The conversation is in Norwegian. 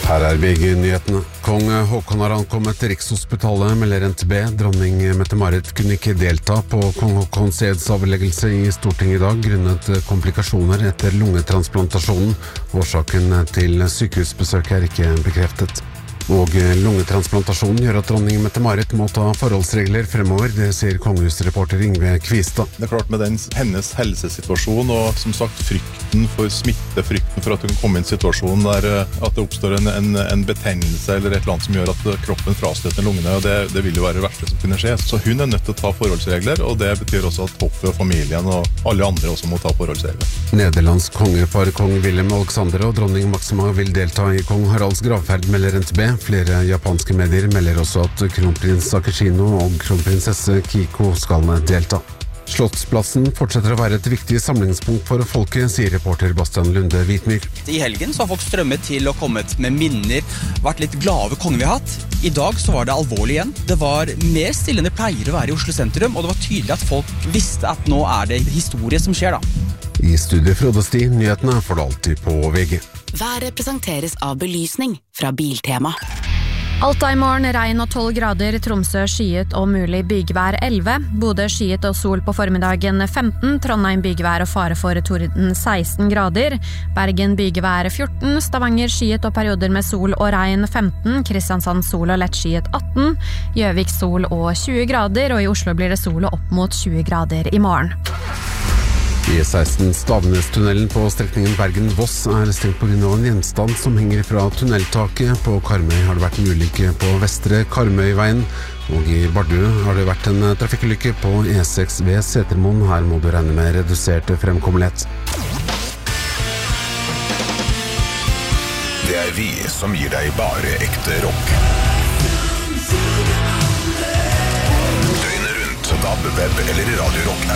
Her VG-nyhetene. Kong Håkon har ankommet til Rikshospitalet, melder NTB. Dronning Mette-Marit kunne ikke delta på Kong Håkons edsavleggelse i Stortinget i dag, grunnet komplikasjoner etter lungetransplantasjonen. Årsaken til sykehusbesøket er ikke bekreftet. Og lungetransplantasjonen gjør at dronning Mette-Marit må ta forholdsregler fremover, det sier kongehusreporter Yngve Kvistad. Det er klart med hennes helsesituasjon og som sagt frykten for smitte, frykten for at hun kan komme i en situasjon der at det oppstår en betennelse eller et eller annet som gjør at kroppen frastøter lungene, og det vil jo være det verste som kunne skje. Så hun er nødt til å ta forholdsregler, og det betyr også at hoffet og familien og alle andre også må ta forholdsregler. Nederlands kongepar kong Willem Alexander og dronning Maxima vil delta i kong Haralds gravferd, melder NTB. Flere japanske medier melder også at kronprins Akishino og kronprinsesse Kiko skal delta. Slottsplassen fortsetter å være et viktig samlingspunkt for folket, sier reporter Bastian Lunde Hvitmyr. I helgen så har folk strømmet til og kommet med minner, vært litt glade over kongen vi har hatt. I dag så var det alvorlig igjen. Det var mer stille enn det pleier å være i Oslo sentrum, og det var tydelig at folk visste at nå er det historie som skjer da. I studiet Frode Sti, nyhetene får du alltid på VG. Været presenteres av belysning fra Biltema. Alta i morgen, regn og 12 grader, Tromsø skyet og mulig bygvær 11, Bodø skyet og sol på formiddagen 15, Trondheim bygvær og fare for torden 16 grader, Bergen bygvær 14, Stavanger skyet og perioder med sol og regn 15, Kristiansand sol og lett skyet 18, Gjøvik sol og 20 grader, og i Oslo blir det sol og opp mot 20 grader i morgen. E16 Stavnestunnelen på strekningen Bergen-Voss er stengt på grunn av en gjenstand som henger fra tunneltaket. På Karmøy har det vært en ulykke på Vestre Karmøyveien, og i Bardu har det vært en trafikkulykke på E6 ved Setermoen. Her må du regne med redusert fremkommelighet. Det er vi som gir deg bare ekte rock. Døgnet rundt, DAB, web eller Radio Rock.